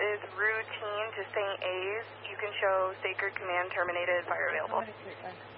is routine to St. A's. You can show sacred command terminated, fire available.